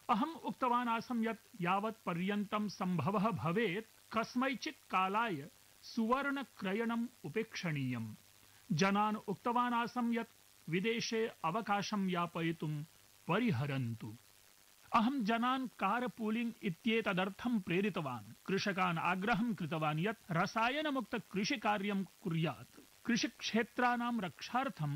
अहम् उक्तवान् आसम् यत् यावत् पर्यन्तं सम्भवः भवेत् कस्मैचित् कालाय सुवर्णक्रयणम् उपेक्षणीयम्। जनान् उक्तवान् आसम् यत् विदेशे अवकाशं यापयितुं परिहरन्तु। अहं जनान् कारपूलिंग इत्येतदर्थं प्रेरितवान्। कृषकान् आग्रहं कृतवान् यत् रसायनमुक्त कृषिकार्यं कुर्यात्। कृषिक्षेत्राणां रक्षार्थं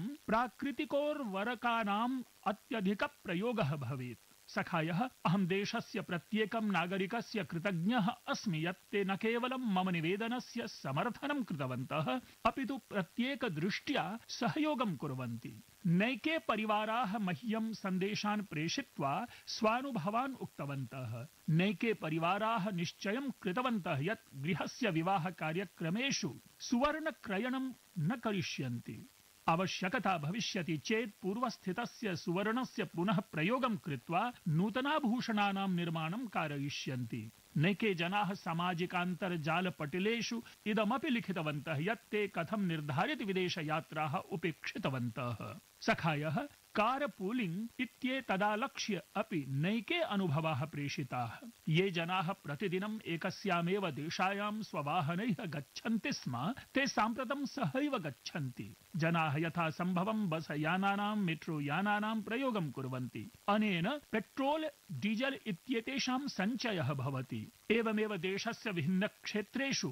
प्राकृतिकोर्वरकानाम् अत्यधिक प्रयोगः भवेत्। सखायः अहं देशस्य प्रत्येकं नागरिकस्य कृतज्ञः अस्मि यत् ते न केवलं मम निवेदनस्य समर्थनं कृतवन्तः अपितु प्रत्येकदृष्ट्या सहयोगं कुर्वन्ति। नैके परिवाराः मह्यं सन्देशान् प्रेषयित्वा स्वानुभवान् उक्तवन्तः। नैके परिवाराः निश्चयं कृतवन्तः यत् गृहस्य विवाहकार्यक्रमेषु सुवर्णक्रयणं न करिष्यन्ति। आवश्यकता भविष्यति चेत् पूर्वस्थितस्य सुवर्णस्य पुनः प्रयोगं कृत्वा नूतनाभूषणानां निर्माणं कारयिष्यन्ति। नैके जनाः सामाजिकान्तर्जालपटलेषु इदमपि लिखितवन्तः यत् ते कथं निर्धारित विदेशयात्राः उपेक्षितवन्तः। सखायः कारपूलिंग इत्येतदालक्ष्य अपि नैके अनुभवाः प्रेषिताः। ये जनाः प्रतिदिनम् एकस्यामेव देशायां स्ववाहनैः गच्छन्ति स्म ते साम्प्रतं सहैव गच्छन्ति। जनाः यथा सम्भवं बसयानानां मेट्रोयानानां प्रयोगं कुर्वन्ति। अनेन पेट्रोल डीजल इत्येतेषां सञ्चयः भवति। एवमेव देशस्य विभिन्नक्षेत्रेषु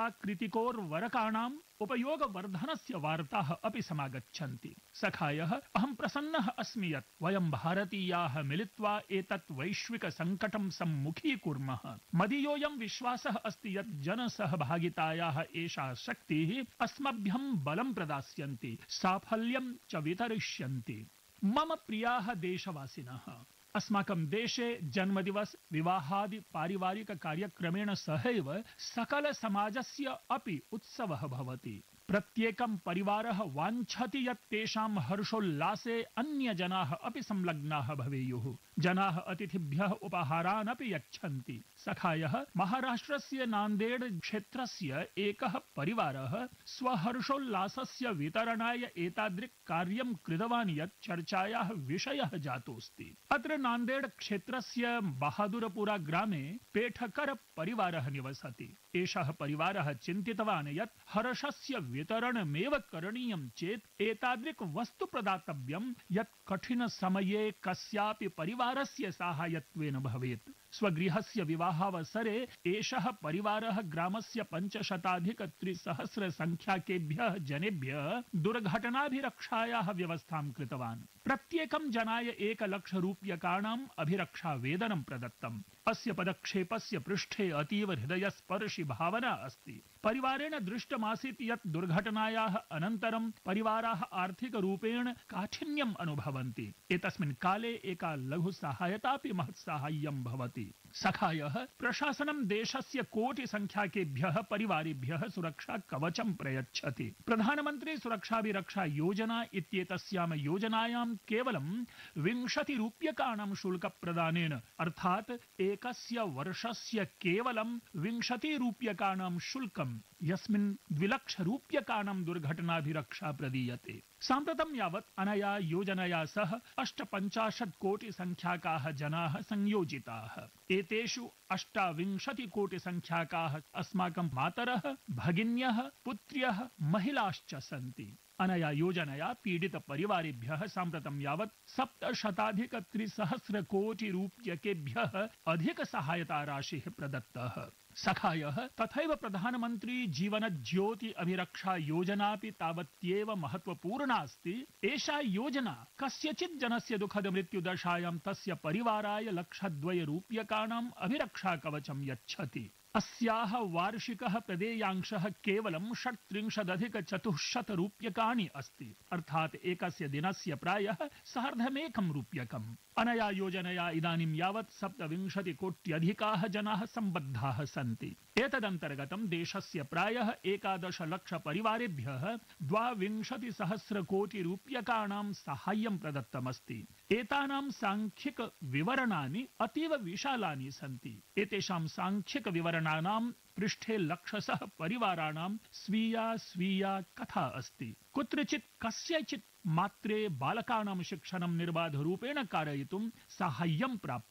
प्राकृतिकोर्वरकाणाम् उपयोगवर्धनस्य वार्ताः अपि समागच्छन्ति। सखायः अहं प्रसन्नः अस्मि यत् वयं भारतीयाः मिलित्वा एतत् वैश्विक संकटं सम्मुखीकुर्मः। मदीयोऽयं विश्वासः अस्ति यत् जनसहभागितायाः एषा शक्तिः अस्मभ्यं बलं प्रदास्यन्ति, साफल्यं च वितरिष्यन्ति। मम प्रियाः देशवासिनः, अस्माकं देशे जन्मदिवस विवाहादि पारिवारिक कार्यक्रमेण सहैव सकल समाजस्य अपि उत्सवः भवति। प्रत्येकं परिवारः वाञ्छति यत् तेषां हर्षोल्लासे अन्यजनाः अपि संलग्नाः भवेयुः। जनाः अतिथिभ्यः उपहारान् अपि यच्छन्ति। सखायः महाराष्ट्रस्य नान्देड क्षेत्रस्य एकः परिवारः स्वहर्षोल्लासस्य वितरणाय एतादृक् कार्यं कृतवान् यत् चर्चायाः विषयः जातोऽस्ति। अत्र नान्देड क्षेत्रस्य बहादुरपुरा ग्रामे पेठकर परिवारः निवसति। एषः परिवारः चिन्तितवान् यत् हर्षस्य वितरणमेव करणीयं चेत् एतादृक् वस्तु प्रदातव्यं यत् कठिन समये कस्यापि परिवारस्य साहाय्यत्वेन भवेत्। स्वगृहस्य विवाहावसरे एषः परिवारः ग्रामस्य 500-300 संख्याकेभ्यः जनेभ्यः दुर्घटनाभिरक्षायाः व्यवस्थां कृतवान्। प्रत्येकं जनाय 1 लक्ष रूप्यकाणाम् अभिरक्षावेदनं प्रदत्तम्। अस्य पदक्षेपस्य पृष्ठे अतीव हृदयस्पर्शि भावना अस्ति। परिवारेण दृष्टमासीत् यत् दुर्घटनायाः अनन्तरं परिवाराः आर्थिकरूपेण काठिन्यम् अनुभवन्ति। एतस्मिन् काले एका लघु सहायतापि महत् साहाय्यं भवति। सखायः प्रशासनं देशस्य कोटिसंख्याकेभ्यः परिवारेभ्यः सुरक्षा कवचं प्रयच्छति। प्रधानमन्त्री सुरक्षाभिरक्षा योजना इत्येतस्यां योजनायां केवलं 20 रूप्यकाणां शुल्कप्रदानेन अर्थात् एकस्य वर्षस्य केवलं 20 रूप्यकाणां शुल्कं यस्मिन् 2 लक्ष रूप्यकाणां दुर्घटनाभिरक्षा प्रदीयते। साम्प्रतं यावत् अनया योजनया सह 58 कोटि संख्याकाः जनाः संयोजिताः। एतेषु 28 कोटि संख्याकाः अस्माकं मातरः, भगिन्यः, पुत्र्यः, महिलाश्च सन्ति। अनया योजनया पीडित परिवारेभ्यः साम्प्रतं यावत् 700-300 कोटि रूप्यकेभ्यः अधिक सहायता राशिः प्रदत्तः। सखायः तथैव प्रधानमन्त्री जीवन ज्योति अभिरक्षा योजनापि तावत्येव महत्वपूर्णा अस्ति। एषा योजना कस्यचित् जनस्य दुःखद मृत्युदशायां तस्य परिवाराय 1 लक्ष रूप्यकाणाम् अभिरक्षा कवचं यच्छति। अस्याः वार्षिकः प्रदेयांशः केवलं 37,400 रूप्यकाणि अस्ति। अर्थात् एकस्य दिनस्य प्रायः 1.5 रूप्यकम्। अनया योजनया इदानीं यावत् 27 कोट्यधिकाः जनाः सम्बद्धाः सन्ति। एतदन्तर्गतं देशस्य प्रायः 11 लक्ष परिवारेभ्यः 22,000 कोटि रूप्यकाणां साहाय्यं प्रदत्तमस्ति। एतानां सांख्यिक विवरणानि अतीव विशालानि सन्ति। एतेषां सांख्यिक विवरणानां पृष्ठे लक्षशः परिवाराणां स्वीया कथा अस्ति। कुत्रचित् कस्यचित् मात्रे बालकानां शिक्षणं निर्बाधरूपेण कारयितुं साहाय्यं प्राप्तम्।